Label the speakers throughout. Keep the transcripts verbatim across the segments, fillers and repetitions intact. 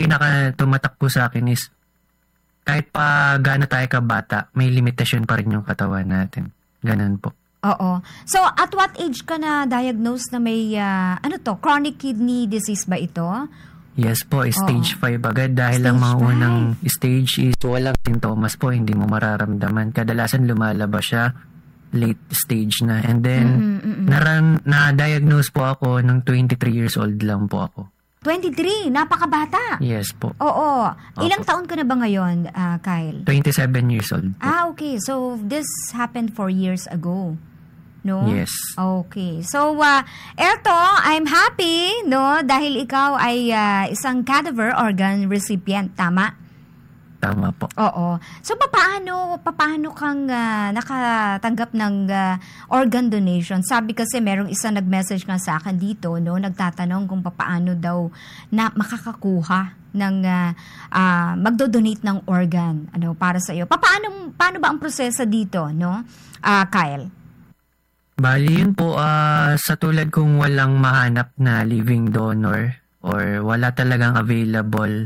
Speaker 1: pinaka tumatak po sa akin is kahit pa gaano tayo kabata, may limitasyon pa rin yung katawan natin. Ganun po.
Speaker 2: Oo. So, at what age ka na diagnosed na may, uh, ano to, chronic kidney disease ba ito?
Speaker 1: Yes po, stage five agad. Dahil ang mga unang stage is walang sintomas po, hindi mo mararamdaman. Kadalasan lumalabas siya, late stage na. And then, mm-hmm, mm-hmm. naran, na-diagnose po ako nung twenty-three years old lang po ako.
Speaker 2: twenty-three? Napakabata.
Speaker 1: Yes po.
Speaker 2: Oo. Ilang
Speaker 1: Opo.
Speaker 2: taon ka na ba ngayon, uh, Kyle?
Speaker 1: twenty-seven years old po.
Speaker 2: Ah, okay. So, this happened four years ago. No?
Speaker 1: Yes.
Speaker 2: Okay. So, uh, eto, I'm happy, no? Dahil ikaw ay uh, isang cadaver organ recipient. Tama?
Speaker 1: Tama po.
Speaker 2: Oo. So, papaano, papaano kang uh, nakatanggap ng uh, organ donation? Sabi kasi merong isang nag-message nga sa akin dito, no? Nagtatanong kung papaano daw na makakakuha ng uh, uh, magdo-donate ng organ ano para sa iyo. Papaano paano ba ang proseso dito, no? Uh, Kyle?
Speaker 1: Bali yun po, uh, sa tulad kung walang mahanap na living donor or wala talagang available,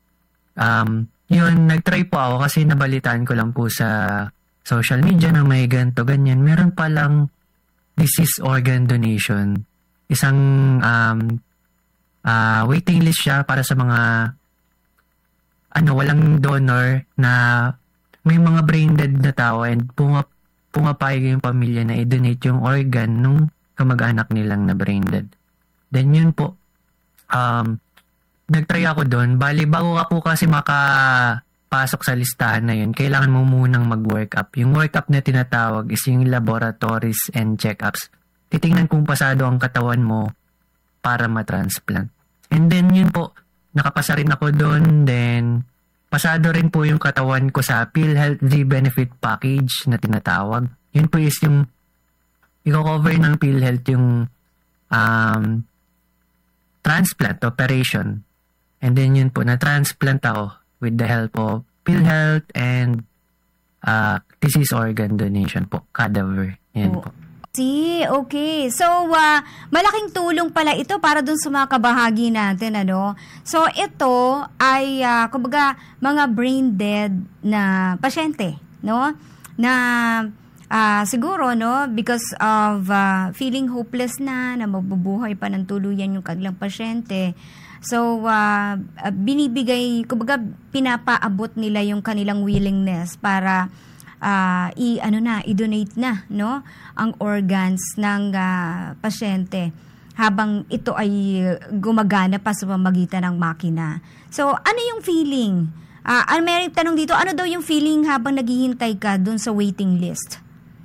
Speaker 1: um, yun, nag-try po ako kasi nabalitaan ko lang po sa social media na may ganito, ganyan. Meron palang disease organ donation. Isang um, uh, waiting list siya para sa mga ano, walang donor na may mga brain dead na tao and pumap pumapayag yung pamilya na i-donate yung organ nung kamag-anak nilang na brain dead. Then yun po, um, nag-try ako doon. Bali, bago ka po kasi makapasok sa listahan na yun, kailangan mo munang mag-work up. Yung work up na tinatawag is yung laboratories and check-ups. Titingnan kung pasado ang katawan mo para matransplant. And then yun po, nakapasa rin ako doon. Then, pasado rin po yung katawan ko sa PhilHealth Z-Benefit Package na tinatawag. Yun po is yung i-cover ng PhilHealth yung um, transplant operation. And then yun po, na-transplant ako with the help of PhilHealth and uh, disease organ donation po, cadaver. Yan
Speaker 2: oh.
Speaker 1: po.
Speaker 2: See, okay. So, uh, malaking tulong pala ito para dun sa mga kabahagi natin, ano? So, ito ay, uh, kumbaga, mga brain dead na pasyente, no? Na, uh, siguro, no? Because of uh, feeling hopeless na, na mabubuhay pa ng tuluyan yung kanilang pasyente. So, uh, binibigay, kumbaga, pinapaabot nila yung kanilang willingness para Uh, i ano na i-donate na no ang organs ng uh, pasyente habang ito ay gumagana pa sa pamamagitan ng makina. So ano yung feeling? Ah, uh, may tanong dito, ano daw yung feeling habang naghihintay ka dun sa waiting list?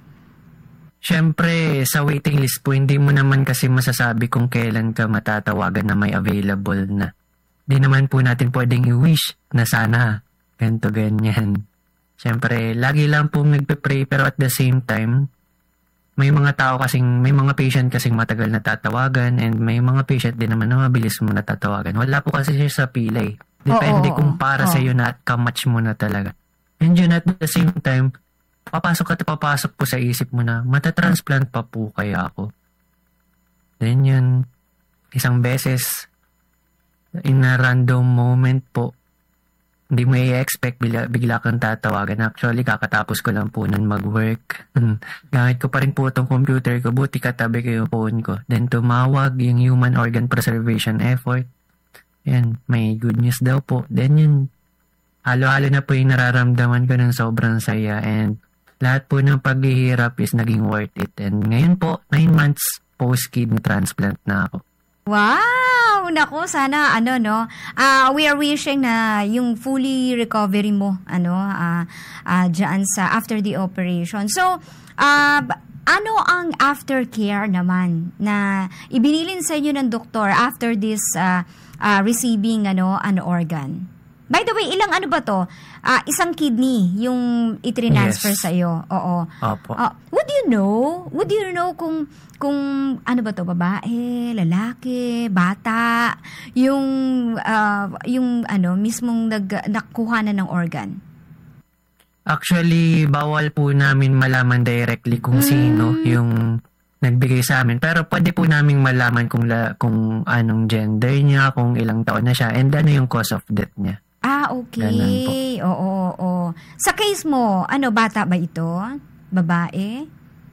Speaker 1: Siyempre, sa waiting list po, hindi mo naman kasi masasabi kung kailan ka matatawagan na may available na. Di naman po natin pwedeng i-wish na sana ganito ganyan. Siyempre, lagi lang pong nagpe-pray pero at the same time, may mga tao kasing, may mga patient kasing matagal na tatawagan and may mga patient din naman na mabilis mo natatawagan. Wala po kasi siya sa pila eh. Depende oh, oh, kung para oh. sa iyo na at kamatch mo na talaga. And yun at the same time, papasok at papasok po sa isip mo na matatransplant pa po kaya ako. Then yun, isang beses, in a random moment po, hindi mo i-expect bigla, bigla kang tatawagan. Actually, kakatapos ko lang po nun mag-work. Gamit ko pa rin po itong computer ko. Buti katabi ko yung phone ko. Then tumawag yung Human Organ Preservation Effort. Yan, may good news daw po. Then yun, halo-halo na po yung nararamdaman ko ng sobrang saya. And lahat po ng paghihirap is naging worth it. And ngayon po, nine months post-kidney transplant na ako.
Speaker 2: Wow! Naku, sana ano no, uh, we are wishing na yung fully recovery mo ano uh, uh, dyan sa after the operation. So, uh, ano ang aftercare naman na ibinilin sa inyo ng doktor after this uh, uh, receiving ano an organ? By the way, ilang ano ba to? Uh, isang kidney yung itransfer
Speaker 1: yes.
Speaker 2: sa iyo. Oo.
Speaker 1: Opo.
Speaker 2: Uh, would you know? Would you know kung kung ano ba to, babae, lalaki, bata, yung uh, yung ano mismong nag nakuha na ng organ?
Speaker 1: Actually, bawal po namin malaman directly kung mm. sino yung nagbigay sa amin. Pero pwede po naming malaman kung, la, kung anong gender niya, kung ilang taon na siya, and ano yung cause of death niya.
Speaker 2: Ah, okay. Oo, oo, oo. Sa case mo, ano, bata ba ito? Babae?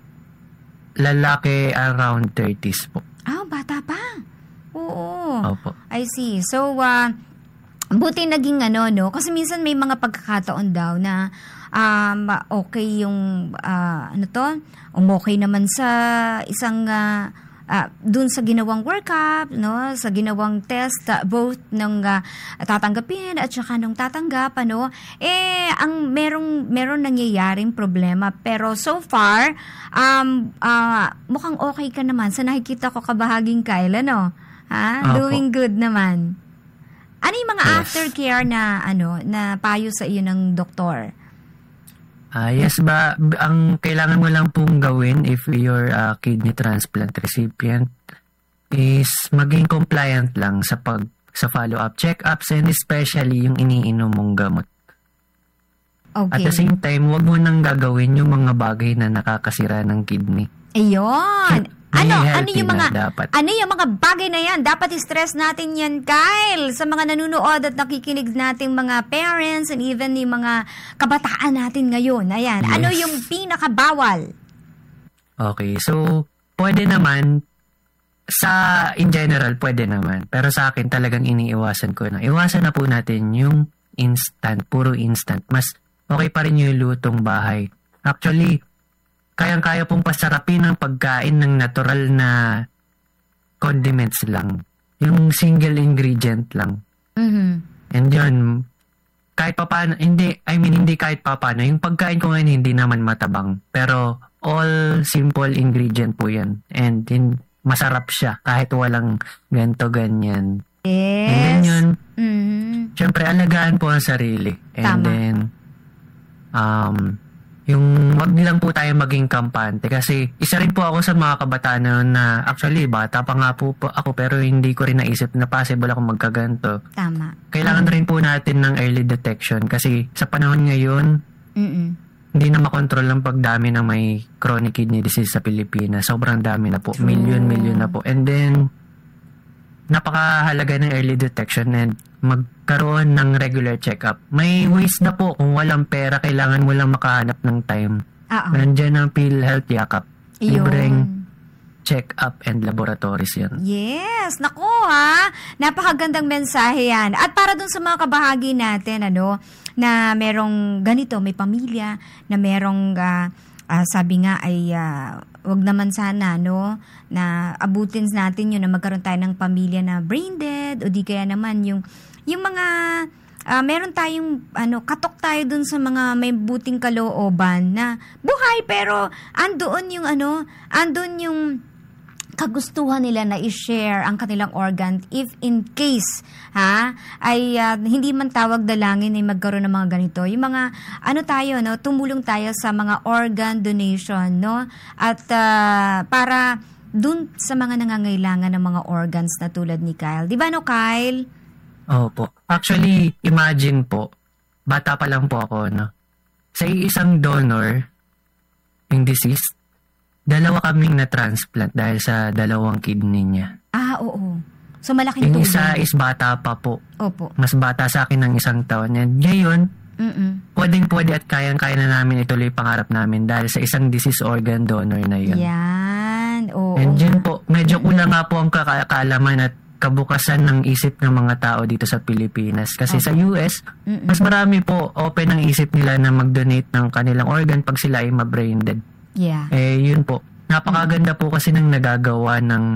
Speaker 1: Lalaki around thirties po.
Speaker 2: Ah, bata pa. Oo.
Speaker 1: Opo.
Speaker 2: I see. So, uh, buti naging ano, no? Kasi minsan may mga pagkakataon daw na um, okay yung, uh, ano to? Umokay naman sa isang, uh, uh, dun sa ginawang workup, no? Sa ginawang test, uh, both ng uh, tatanggapin at saka nung tatanggap, ano? Eh, ang merong, meron nangyayaring problema. Pero so far, um, uh, mukhang okay ka naman. Sa nakikita ko kabahaging Kyle, ano? Ha?
Speaker 1: Opo.
Speaker 2: Doing good naman. Ano yung mga
Speaker 1: Yes.
Speaker 2: aftercare na ano na payo sa iyo ng doktor?
Speaker 1: Ah, yes ba, b- ang kailangan mo lang pong gawin if you're a kidney transplant recipient is maging compliant lang sa pag sa follow-up check-ups and especially yung iniinom mong gamot.
Speaker 2: Okay.
Speaker 1: At the same time, huwag mo nang gagawin yung mga bagay na nakakasira ng kidney.
Speaker 2: Ayun.
Speaker 1: May
Speaker 2: Ano, ano
Speaker 1: healthy
Speaker 2: yung
Speaker 1: na
Speaker 2: mga
Speaker 1: dapat.
Speaker 2: ano yung mga bagay na yan? Dapat i-stress natin yan, Kyle, sa mga nanonood at nakikinig nating mga parents and even yung mga kabataan natin ngayon. Ayan.
Speaker 1: Yes.
Speaker 2: Ano yung pinakabawal?
Speaker 1: Okay, so pwede naman sa in general pwede naman. Pero sa akin talagang iniiwasan ko na. Iwasan na po natin yung instant, puro instant. Mas okay pa rin yung lutong bahay. Actually, kayang-kaya pong pasarapin ang pagkain ng natural na condiments lang. Yung single ingredient lang.
Speaker 2: Mhm.
Speaker 1: And yun, kahit pa paano, hindi, I mean, hindi kahit pa paano. Yung pagkain ko ngayon, hindi naman matabang. Pero all simple ingredient po yan. And in, masarap siya kahit walang ganto ganyan.
Speaker 2: Yes.
Speaker 1: And then yun,
Speaker 2: Mhm.
Speaker 1: syempre, alagaan po ang sarili. And
Speaker 2: Tama.
Speaker 1: then, um, yung wag nilang po tayo maging kampante kasi isa rin po ako sa mga kabataan na, na actually bata pa nga po, po ako pero hindi ko rin naisip na possible ako magkaganto.
Speaker 2: Tama.
Speaker 1: Kailangan rin po natin ng early detection kasi sa panahon ngayon
Speaker 2: Mhm.
Speaker 1: hindi na makontrol ang pagdami ng may chronic kidney disease sa Pilipinas. Sobrang dami na po.
Speaker 2: True.
Speaker 1: Million, million na po. And then napakahalaga ng early detection and magkaroon ng regular check-up. May ways na po kung walang pera, kailangan mo lang makahanap ng time.
Speaker 2: Oo.
Speaker 1: Nandiyan ang PhilHealth Yakap.
Speaker 2: Yun.
Speaker 1: Libreng check-up and laboratories yan.
Speaker 2: Yes, naku ha. Napakagandang mensahe yan. At para dun sa mga kabahagi natin, ano, na merong ganito, may pamilya, na merong, ah, ah, sabi nga ay, ah, wag naman sana, no, na abutin natin yun, na magkaroon tayo ng pamilya na brain dead, o di kaya naman yung, yung mga, ah, meron tayong, ano, katok tayo dun sa mga may buting kalooban na buhay, pero andoon yung, ano, andun yung, kagustuhan nila na i-share ang kanilang organ if in case ha ay uh, hindi man tawag dalangin ay magkaroon ng mga ganito, yung mga ano tayo, no, tumulong tayo sa mga organ donation, no, at uh, para dun sa mga nangangailangan ng mga organs na tulad ni Kyle, di ba, no, Kyle?
Speaker 1: Opo. Actually, imagine po, bata pa lang po ako, no, sa isang donor yung deceased, dalawa kaming na-transplant dahil sa dalawang kidney niya.
Speaker 2: Ah, oo. So, malaking
Speaker 1: Yung
Speaker 2: tulong.
Speaker 1: isa is bata pa po.
Speaker 2: Opo.
Speaker 1: Mas bata sa akin ng isang taon. And ngayon,
Speaker 2: Mm-mm.
Speaker 1: pwedeng-pwede at kayang-kaya na namin ituloy pangarap namin dahil sa isang disease organ donor na yun.
Speaker 2: Yan. Oo.
Speaker 1: And yun po, medyo kulang nga po ang kakaalaman at kabukasan ng isip ng mga tao dito sa Pilipinas. Kasi
Speaker 2: Okay.
Speaker 1: sa U S,
Speaker 2: Mm-mm.
Speaker 1: mas marami po open ang isip nila na mag-donate ng kanilang organ pag sila ay ma-brain dead.
Speaker 2: Yeah.
Speaker 1: Eh, yun po. Napakaganda po kasi ng nagagawa ng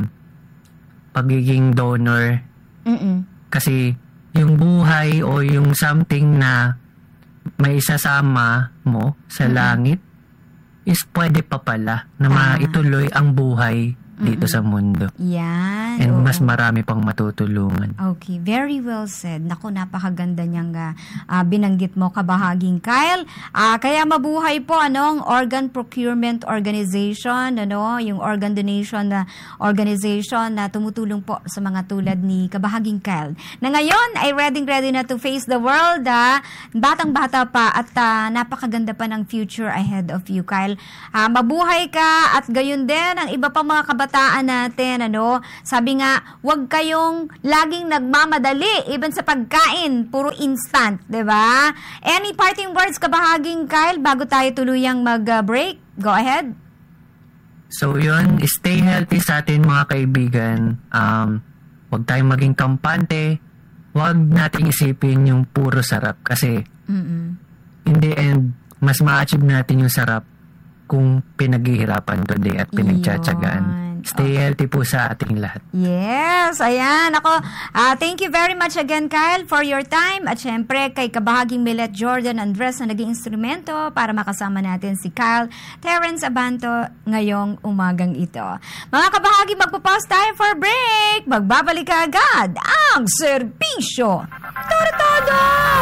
Speaker 1: pagiging donor.
Speaker 2: Mm-mm.
Speaker 1: Kasi yung buhay o yung something na may isasama mo sa
Speaker 2: Mm-mm.
Speaker 1: langit is pwede pa pala na
Speaker 2: Tama.
Speaker 1: maituloy ang buhay dito
Speaker 2: Mm-mm.
Speaker 1: sa mundo.
Speaker 2: Yan.
Speaker 1: And
Speaker 2: oo.
Speaker 1: mas marami pang matutulungan.
Speaker 2: Okay, very well said. Naku, napakaganda niyang uh, uh, binanggit mo, kabahaging Kyle. Uh, kaya mabuhay po anong Organ Procurement Organization, ano, yung organ donation na organization na tumutulong po sa mga tulad ni kabahaging Kyle. Na ngayon ay ready ready na to face the world. Uh, batang-bata pa at uh, napakaganda pa ng future ahead of you, Kyle. Uh, mabuhay ka at gayon din ang iba pang mga kabataan natin, ano. Sabi nga, huwag kayong laging nagmamadali, even sa pagkain, puro instant, 'di ba? Any parting words kabahaging Kyle bago tayo tuluyang mag-break? Go ahead.
Speaker 1: So yun, stay healthy sa atin mga kaibigan. Um, huwag tayong maging kampante. Huwag nating isipin yung puro sarap kasi
Speaker 2: Mm-mm.
Speaker 1: in the end, mas ma-achieve natin yung sarap kung pinaghihirapan today at pinagtsatsagaan.
Speaker 2: Yun.
Speaker 1: Stay healthy po sa ating lahat.
Speaker 2: Yes, ayan. Ako, uh, thank you very much again, Kyle, for your time. At syempre, kay kabahaging Milet Jordan Andres na naging instrumento para makasama natin si Kyle Terrence Abanto ngayong umagang ito. Mga kabahagi, magpo-pause tayo for break. Magbabalik ka agad ang serbisyo. Todo-todo!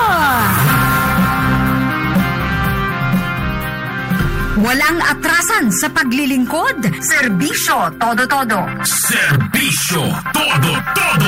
Speaker 2: Walang atrasan sa paglilingkod. Serbisyo todo-todo.
Speaker 3: Serbisyo todo-todo.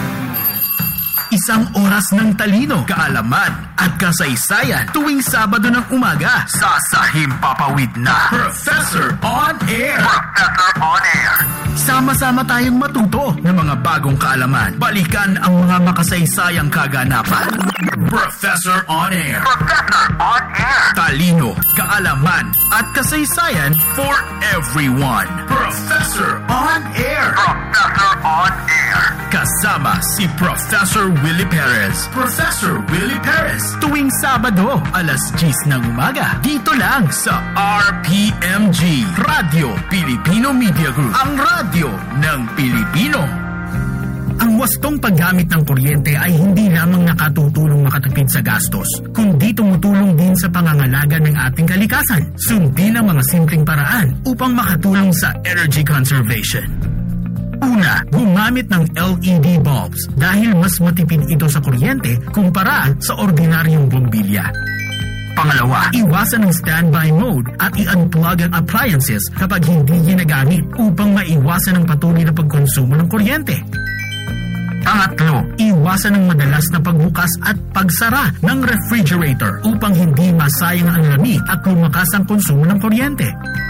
Speaker 3: Isang oras ng talino, kaalaman at kasaysayan tuwing Sabado ng umaga sa Sahim Papawid na Professor on Air. Professor on Air. Sama-sama tayong matuto ng mga bagong kaalaman. Balikan ang mga makasaysayang kaganapan. Professor on Air. Professor on Air. Talino, kaalaman at kasaysayan for everyone. Professor on Air. Professor on Air. Kasama si Professor Willie Perez. Professor Willie Perez. Tuwing Sabado, alas diyes ng umaga. Dito lang sa R P M G, Radio Pilipino Media Group. Ang radyo ng Pilipino. Ang wastong paggamit ng kuryente ay hindi lamang nakatutulong makatipid sa gastos, kundi tumutulong din sa pangangalaga ng ating kalikasan. Sundin ang mga simpleng paraan upang makatulong sa energy conservation. Una, gumamit ng L E D bulbs dahil mas matipid ito sa kuryente kumpara sa ordinaryong bombilya. Pangalawa, iwasan ang standby mode at i-unplug ang appliances kapag hindi ginagamit upang maiwasan ang patuloy na pagkonsumo ng kuryente. Pangatlo, iwasan ang madalas na pagbukas at pagsara ng refrigerator upang hindi masayang ang lamig at lumakas ang konsumo ng kuryente.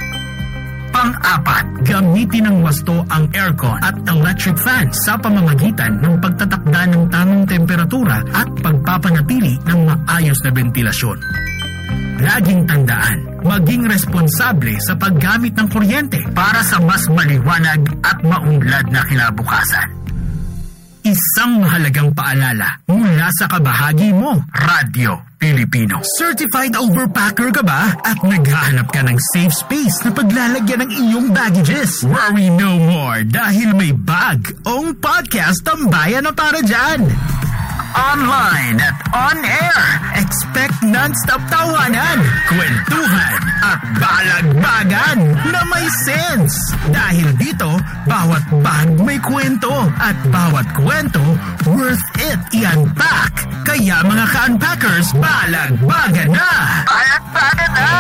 Speaker 3: Pang-apat, gamitin ng wasto ang aircon at electric fan sa pamamagitan ng pagtatakda ng tamang temperatura at pagpapanatili ng maayos na ventilasyon. Laging tandaan, maging responsable sa paggamit ng kuryente para sa mas maliwanag at maunlad na kinabukasan. Isang mahalagang paalala mula sa kabahagi mo, Radyo Pilipino. Certified overpacker ka ba at naghahanap ka ng safe space na paglalagyan ng iyong baggages? Worry no more dahil may bag-ong podcast tambayan na para dyan. Online at on-air. Expect non-stop tawanan, kwentuhan at balagbagan na may sense. Dahil dito, bawat bag may kwento at bawat kwento worth it i-unpack. Kaya mga ka-unpackers, balagbagan na! Balagbagan na!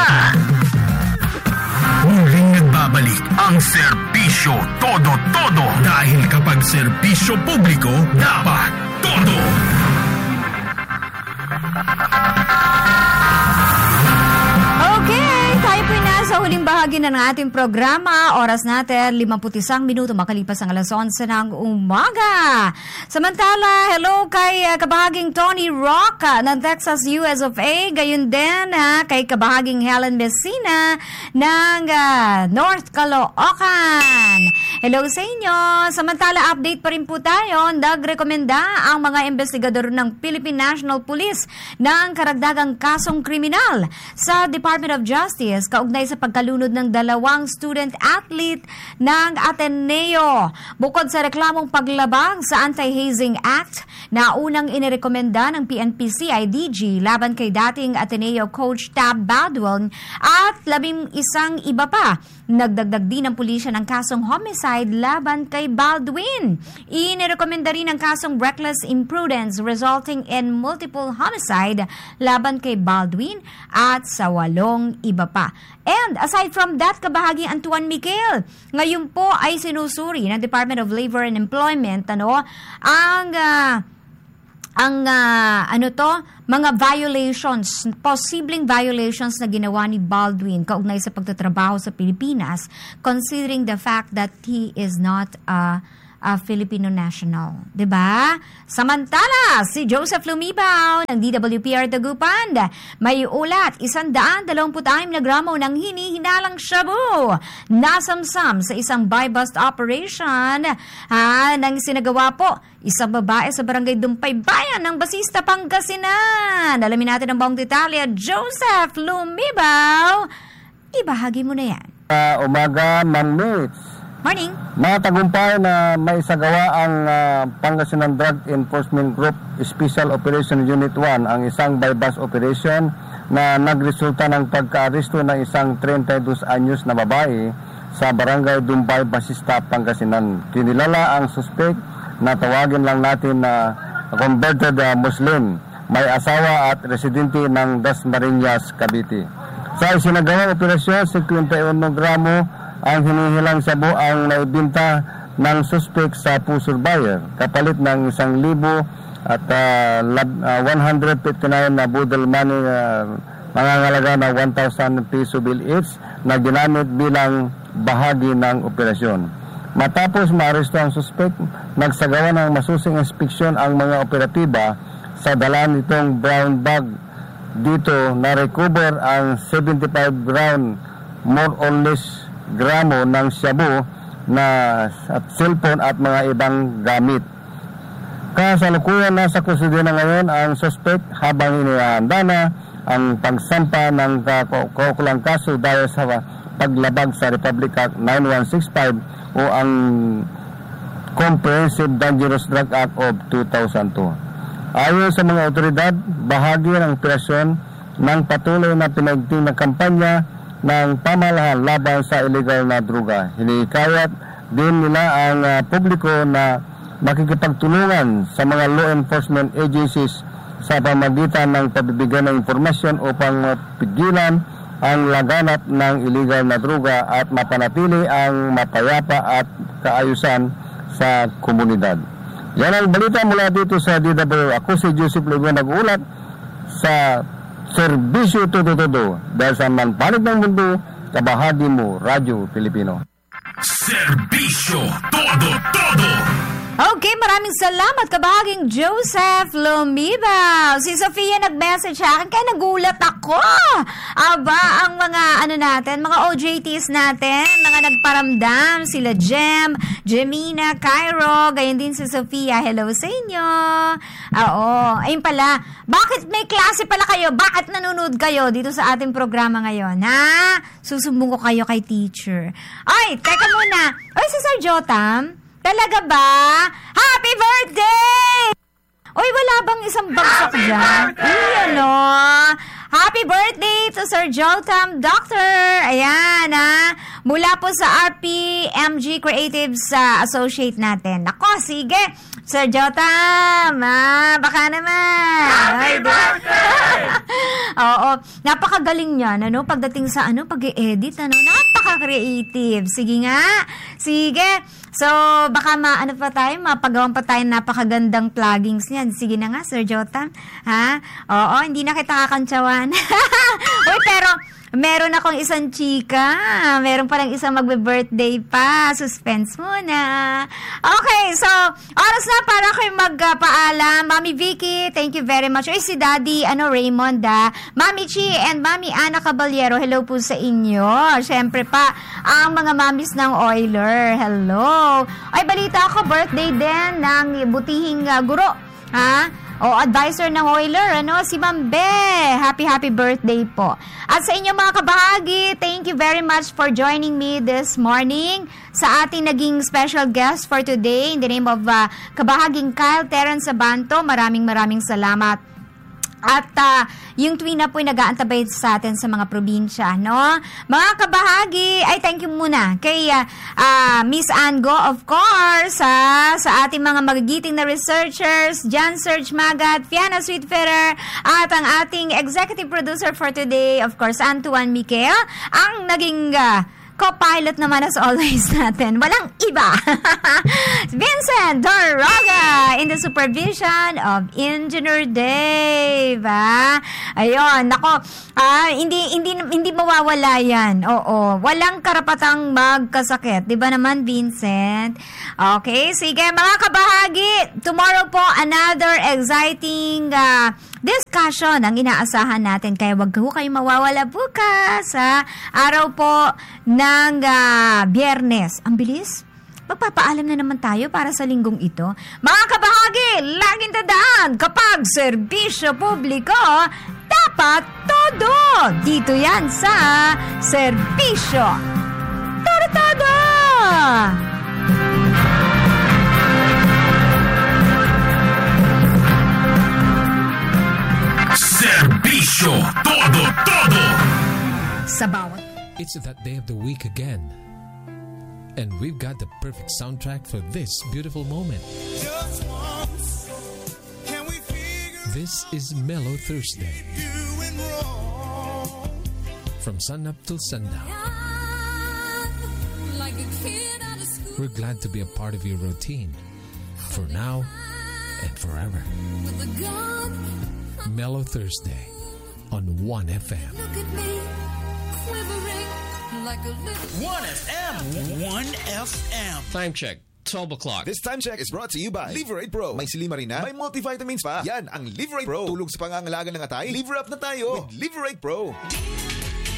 Speaker 3: Muling nagbabalik ang serbisyo todo-todo. Dahil kapag serbisyo publiko, dapat todo!
Speaker 2: Okay, tayo po na sa huling bahagi na ng ating programa. Oras natin, limampu't-isang minuto makalipas ang alas onse ng umaga. Samantala, hello kay uh, kabahaging Tony Rock uh, ng Texas U S of A. Gayon din uh, kay kabahaging Helen Messina ng uh, North Caloocan. Hello sa inyo. Samantala, update pa rin po tayo. Nagrekomenda ang mga investigador ng Philippine National Police ng karagdagang kasong kriminal sa Department of Justice kaugnay sa pagkalunod ng ng dalawang student athlete ng Ateneo. Bukod sa reklamong paglabag sa Anti-Hazing Act na unang inirekomenda ng P N P C I D G laban kay dating Ateneo coach Tab Baldwin at labing isang iba pa, nagdagdag din ng pulisya ng kasong homicide laban kay Baldwin. Inirekomenda rin ang kasong reckless imprudence resulting in multiple homicide laban kay Baldwin at sa walong iba pa. And aside from that, kabahagi Antoine Miquel, ngayon po ay sinusuri ng Department of Labor and Employment ano ang uh, ang uh, ano to, mga violations, posibleng violations na ginawa ni Baldwin kaugnay sa pagtatrabaho sa Pilipinas, considering the fact that he is not a, a Filipino national. Diba? Samantala, si Joseph Lumibaw ng D W P R Dagupan, may ulat, isang daan dalawamput anim na gramo ng hinihinalang shabu nasamsam sa isang buy-bust operation ha, nang sinagawa po isang babae sa barangay Dumpay Bayan ng Basista, Pangasinan. Alamin natin ang buong detalye. Joseph Lumibaw, ibahagi mo na yan.
Speaker 4: Uh, umaga, Ma'am Mitz.
Speaker 2: Morning.
Speaker 4: Matagumpay na may isagawa ang uh, Pangasinan Drug Enforcement Group Special Operation Unit one, ang isang buy-bust operation na nagresulta ng pagka-aresto ng isang thirty-two anyos na babae sa barangay Dumpay, Basista, Pangasinan. Kinilala ang suspect na tawagin lang natin na converted uh, Muslim, may asawa at residente ng Dasmariñas, Cavite. Sa isinagawang operasyon, fifty-one gramo ang hinihilang shabu ang naibinta ng suspect sa pusher buyer, kapalit ng isang libo at uh, uh, one hundred fifty-nine na budol money, uh, nangangalaga na one thousand peso bill each na ginamit bilang bahagi ng operasyon. Matapos maaresto ang suspect, nagsagawa ng masusing inspeksyon ang mga operatiba sa dala nitong brown bag. Dito na-recover ang seventy-five round, more or less gramo ng shabu na at cellphone at mga ibang gamit. Kasalukuyan na sa kustudiya na ngayon ang suspect habang inihahanda na ang pagsampa ng kaukulang kaso dahil sa paglabag sa Republic Act ninety-one sixty-five o ang Comprehensive Dangerous Drug Act of two thousand two. Ayon sa mga otoridad, bahagi ng operasyon ng patuloy na pinagting na kampanya ng pamalahan laban sa illegal na droga. Hinikayat din nila ang uh, publiko na makikipagtulungan sa mga law enforcement agencies sa pamagitan ng pagbibigay ng impormasyon upang mapigilan ang laganap ng illegal na droga at mapanatili ang mapayapa at kaayusan sa komunidad. Yan ang balita mula dito sa D W. Ako si Joseph Lumibaw nag-ulat sa Serbisyo Todo-Todo dahil sa manpanig ng mundo, kabahagi mo, Radyo Pilipino.
Speaker 3: Serbisyo Todo-Todo.
Speaker 2: Okay, maraming salamat kabahaging Joseph Lumibaw. Si Sofia nag-message sa akin, kaya nagulat ako. Aba, ang mga ano natin, mga O J Ts natin, mga nagparamdam, sila Jem, Jemina, Cairo, gayon din si Sofia. Hello sa inyo. Oo, ayun pala. Bakit may klase pala kayo? Bakit nanonood kayo dito sa ating programa ngayon, ha? Susumbong ko kayo kay teacher. Ay, teka muna. Ay, si Sir Jotam, talaga ba? Happy birthday! Uy, wala bang isang bagsak dyan? Uy, ano? Happy birthday to Sir Jotam Doctor! Ayan, ha? Mula po sa R P M G Creatives uh, Associate natin. Ako, sige. Sir Jotam, ah, baka naman. Happy birthday! Oo, napakagaling niyan, ano? Pagdating sa, ano, pag-i-edit, ano? Napaka-creative. Sige nga. Sige. So, baka ma, ano pa tayo, mapagawan pa tayo napakagandang plugins niyan. Sige na nga, Sir Jotam. Ha? Oo, hindi na kita kakantsawan. Uy, pero, meron akong isang chika. Meron palang isang magbe-birthday pa. Suspense muna. Okay, so, oras na para kayo magpaalam. Mami Vicky, thank you very much. Ay, si Daddy, ano, Raymond, ah. Mami Chi and Mami Ana Caballero, hello po sa inyo. Siyempre pa, ang mga mamis ng Oiler. Hello. Ay, balita ako, birthday din ng butihing uh, guro. Ha? O, advisor ng Oiler, ano, si Ma'am Be. Happy, happy birthday po. At sa inyo mga kabahagi, thank you very much for joining me this morning sa ating naging special guest for today in the name of uh, kabahaging Kyle Terence Sabanto. Maraming maraming salamat. At uh, yung Twina po'y nag-aantabay sa atin sa mga probinsya, no? Mga kabahagi, ay thank you muna kay uh, uh, Miss Ango, of course, uh, sa ating mga magigiting na researchers, John Serge Magat, Fiona Sweetfetter, at ang ating executive producer for today, of course, Antoine Miquel, ang naging uh, co-pilot naman as always natin. Walang iba. Vincent Doroga in the supervision of Engineer Dave. Ah. Ayun, nako, ah, hindi hindi hindi mawawala 'yan. Oo, walang karapatang magkasakit. 'Di ba naman, Vincent? Okay, sige mga kabahagi. Tomorrow po another exciting uh, discussion ang inaasahan natin. Kaya wag ko kayo mawawala bukas sa araw po ng uh, Biyernes. Ang bilis. Magpapaalam na naman tayo para sa linggong ito. Mga kabahagi, laging tandaan, kapag serbisyo publiko, dapat todo. Dito yan sa Serbisyo Todo-Todo.
Speaker 3: Serbisyo Todo-Todo.
Speaker 2: Sa bawat
Speaker 5: It's that day of the week again. And we've got the perfect soundtrack for this beautiful moment.
Speaker 6: Just once, can we figure
Speaker 5: This is Mellow Thursday.
Speaker 6: doing wrong?
Speaker 5: From sun up till sundown. We're glad to be a part of your routine. For now and forever. Mellow Thursday on one F M.
Speaker 3: one F M.
Speaker 6: one F M.
Speaker 7: Time check, twelve o'clock.
Speaker 8: This time check is brought to you by Liverate Pro. May silimarina, may multivitamins pa. Yan ang Liverate Pro. Tulog sa pangangalaga ng atay. Liver up na tayo with Liverate Pro.